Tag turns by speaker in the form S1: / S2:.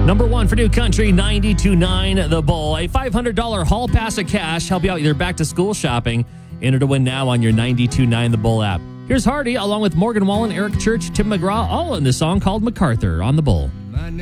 S1: Number one for New Country, 92.9 The Bull. A $500 hall pass of cash help you out with your back-to-school shopping. Enter to win now on your 92.9 The Bull app. Here's Hardy, along with Morgan Wallen, Eric Church, Tim McGraw, all in this song called MacArthur on The Bull.